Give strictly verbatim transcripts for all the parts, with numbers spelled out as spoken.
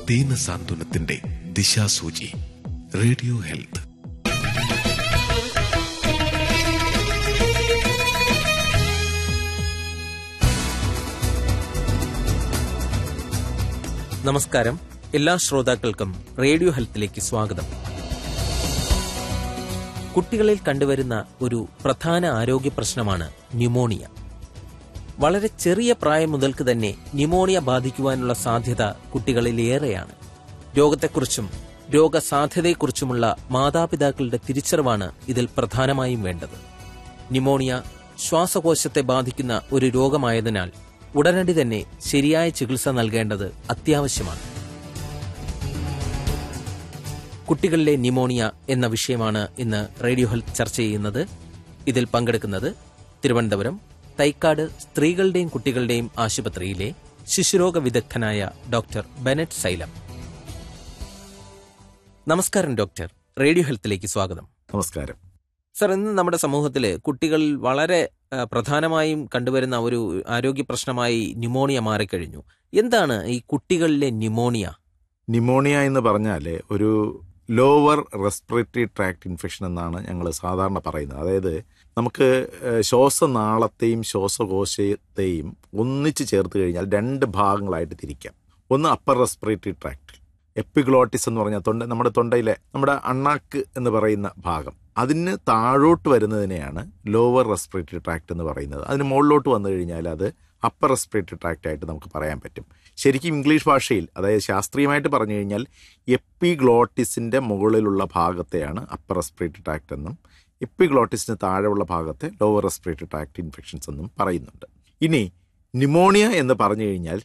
ദീനസാന്ത്വനത്തിന്റെ ദിശാസൂചി. Radio health. നമസ്കാരം. എല്ലാ ശ്രോതാക്കൾക്കും റേഡിയോ ഹെൽത്തിലേക്ക് സ്വാഗതം. കുട്ടികളിൽ കണ്ടുവരുന്ന ഒരു പ്രധാന ആരോഗ്യ പ്രശ്നമാണ് ന്യൂമോണിയ. വളരെ ചെറിയ പ്രായം മുതൽക്ക് തന്നെ ന്യൂമോണിയ ബാധിക്കുവാനുള്ള സാധ്യത കുട്ടികളിൽ ഏറെയാണ്. രോഗത്തെക്കുറിച്ചും രോഗസാധ്യതയെക്കുറിച്ചുമുള്ള മാതാപിതാക്കളുടെ തിരിച്ചറിവാണ് ഇതിൽ പ്രധാനമായും വേണ്ടത്. ന്യൂമോണിയ ശ്വാസകോശത്തെ ബാധിക്കുന്ന ഒരു രോഗമായതിനാൽ ഉടനടി തന്നെ ശരിയായ ചികിത്സ നൽകേണ്ടത് അത്യാവശ്യമാണ്. കുട്ടികളിലെ ന്യൂമോണിയ എന്ന വിഷയമാണ് ഇന്ന് റേഡിയോ ഹെൽത്ത് ചർച്ച ചെയ്യുന്നത്. ഇതിൽ പങ്കെടുക്കുന്നത് തിരുവനന്തപുരം തൈക്കാട് സ്ത്രീകളുടെയും കുട്ടികളുടെയും ആശുപത്രിയിലെ ശിശുരോഗ വിദഗ്ധനായ ഡോക്ടർ ബെനറ്റ് സൈലം. നമസ്കാരം ഡോക്ടർ, റേഡിയോ ഹെൽത്തിലേക്ക് സ്വാഗതം. നമസ്കാരം സർ. ഇന്ന് നമ്മുടെ സമൂഹത്തിൽ കുട്ടികളിൽ വളരെ പ്രധാനമായും കണ്ടുവരുന്ന ഒരു ആരോഗ്യ പ്രശ്നമായി ന്യൂമോണിയ മാറിക്കഴിഞ്ഞു. എന്താണ് ഈ കുട്ടികളിലെ ന്യൂമോണിയ? ന്യൂമോണിയ എന്ന് പറഞ്ഞാൽ ഒരു ലോവർ റെസ്പിറേറ്ററി ട്രാക്ട് ഇൻഫെക്ഷൻ എന്നാണ് ഞങ്ങൾ സാധാരണ പറയുന്നത്. അതായത് നമുക്ക് ശ്വാസനാളത്തെയും ശ്വാസകോശത്തെയും ഒന്നിച്ച് ചേർത്ത് കഴിഞ്ഞാൽ രണ്ട് ഭാഗങ്ങളായിട്ട് തിരിക്കാം. ഒന്ന് അപ്പർ റെസ്പിറേറ്ററി ട്രാക്ട്, എപ്പിഗ്ലോട്ടിസ് എന്ന് പറഞ്ഞാൽ തൊണ്ട, നമ്മുടെ തൊണ്ടയിലെ നമ്മുടെ അണ്ണാക്ക് എന്ന് പറയുന്ന ഭാഗം, അതിന് താഴോട്ട് വരുന്നതിനെയാണ് ലോവർ റെസ്പിറേറ്ററി ട്രാക്ട് എന്ന് പറയുന്നത്. അതിന് മുകളിലോട്ട് വന്നു കഴിഞ്ഞാൽ അത് അപ്പർ റെസ്പിറേറ്ററി ട്രാക്റ്റ് ആയിട്ട് നമുക്ക് പറയാൻ പറ്റും. ശരിക്കും ഇംഗ്ലീഷ് ഭാഷയിൽ, അതായത് ശാസ്ത്രീയമായിട്ട് പറഞ്ഞു കഴിഞ്ഞാൽ എപ്പിഗ്ലോട്ടിസിൻ്റെ മുകളിലുള്ള ഭാഗത്തെയാണ് അപ്പർ റെസ്പിറേറ്ററി ട്രാക്റ്റ് എന്നും എപ്പിഗ്ലോട്ടിസിന് താഴെയുള്ള ഭാഗത്തെ ലോവർ റെസ്പിറേറ്ററി ട്രാക്റ്റ് ഇൻഫെക്ഷൻസ് എന്നും പറയുന്നുണ്ട്. ഇനി ന്യൂമോണിയ എന്ന് പറഞ്ഞു കഴിഞ്ഞാൽ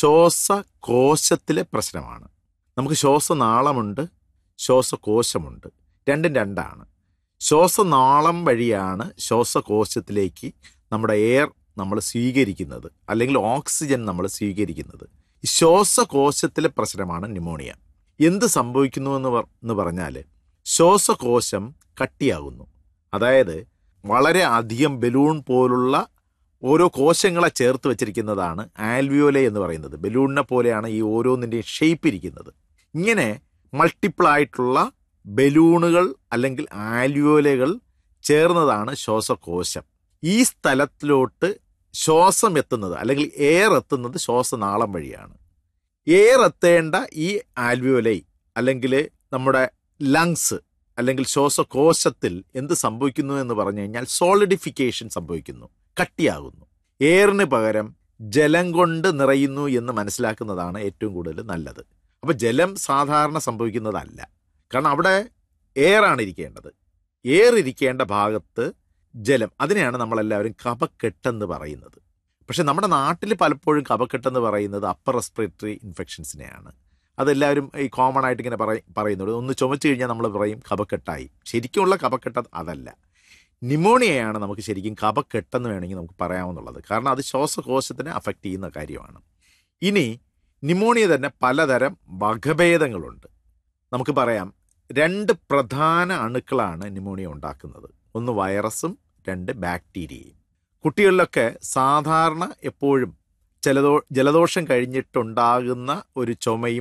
ശ്വാസകോശത്തിലെ പ്രശ്നമാണ്. നമുക്ക് ശ്വാസനാളമുണ്ട്, ശ്വാസകോശമുണ്ട്, രണ്ടും രണ്ടാണ്. ശ്വാസനാളം വഴിയാണ് ശ്വാസകോശത്തിലേക്ക് നമ്മുടെ എയർ നമ്മൾ സ്വീകരിക്കുന്നത്, അല്ലെങ്കിൽ ഓക്സിജൻ നമ്മൾ സ്വീകരിക്കുന്നത്. ശ്വാസകോശത്തിലെ പ്രശ്നമാണ് ന്യൂമോണിയ. എന്ത് സംഭവിക്കുന്നു എന്ന് എന്ന് പറഞ്ഞാൽ ശ്വാസകോശം കട്ടിയാകുന്നു. അതായത് വളരെ അധികം ബലൂൺ പോലുള്ള ഓരോ കോശങ്ങളെ ചേർത്ത് വെച്ചിരിക്കുന്നതാണ് ആൽവിയോലെ എന്ന് പറയുന്നത്. ബലൂണിനെ പോലെയാണ് ഈ ഓരോന്നിൻ്റെയും ഷേപ്പ് ഇരിക്കുന്നത്. ഇങ്ങനെ മൾട്ടിപ്പിൾ ആയിട്ടുള്ള ബലൂണുകൾ അല്ലെങ്കിൽ ആൽവിയോലകൾ ചേർന്നതാണ് ശ്വാസകോശം. ഈ സ്ഥലത്തിലോട്ട് ശ്വാസം എത്തുന്നത് അല്ലെങ്കിൽ എയർ എത്തുന്നത് ശ്വാസനാളം വഴിയാണ്. എയർ എത്തേണ്ട ഈ ആൽവിയോലൈ അല്ലെങ്കിൽ നമ്മുടെ ലങ്സ് അല്ലെങ്കിൽ ശ്വാസകോശത്തിൽ എന്ത് സംഭവിക്കുന്നു എന്ന് പറഞ്ഞു കഴിഞ്ഞാൽ സോളിഡിഫിക്കേഷൻ സംഭവിക്കുന്നു, കട്ടിയാകുന്നു. എയറിന് പകരം ജലം കൊണ്ട് നിറയുന്നു എന്ന് മനസ്സിലാക്കുന്നതാണ് ഏറ്റവും കൂടുതൽ നല്ലത്. അപ്പോൾ ജലം സാധാരണ സംഭവിക്കുന്നതല്ല, കാരണം അവിടെ എയറാണ് ഇരിക്കേണ്ടത്. എയർ ഇരിക്കേണ്ട ഭാഗത്ത് ജലം, അതിനെയാണ് നമ്മളെല്ലാവരും കഫക്കെട്ടെന്ന് പറയുന്നത്. പക്ഷെ നമ്മുടെ നാട്ടിൽ പലപ്പോഴും കഫക്കെട്ടെന്ന് പറയുന്നത് അപ്പർ റെസ്പിറേറ്ററി ഇൻഫെക്ഷൻസിനെയാണ്. അതെല്ലാവരും ഈ കോമൺ ആയിട്ട് ഇങ്ങനെ പറയും പറയുന്നത് ഒന്ന് ചുമച്ചു കഴിഞ്ഞാൽ നമ്മൾ പറയും കഫക്കെട്ടായി. ശരിക്കുമുള്ള കഫക്കെട്ട് അതല്ല. ന്യൂമോണിയയാണ് നമുക്ക് ശരിക്കും കഫക്കെട്ടെന്ന് വേണമെങ്കിൽ നമുക്ക് പറയാവുന്നുള്ളത്, കാരണം അത് ശ്വാസകോശത്തിനെ അഫക്റ്റ് ചെയ്യുന്ന കാര്യമാണ്. ഇനി ന്യൂമോണിയ തന്നെ പലതരം വകഭേദങ്ങളുണ്ട്. നമുക്ക് പറയാം രണ്ട് പ്രധാന അണുക്കളാണ് ന്യൂമോണിയ ഉണ്ടാക്കുന്നത്. ഒന്ന് വൈറസും, രണ്ട് ബാക്ടീരിയയും. കുട്ടികളിലൊക്കെ സാധാരണ എപ്പോഴും ജലദോ ജലദോഷം കഴിഞ്ഞിട്ടുണ്ടാകുന്ന ഒരു ചുമയും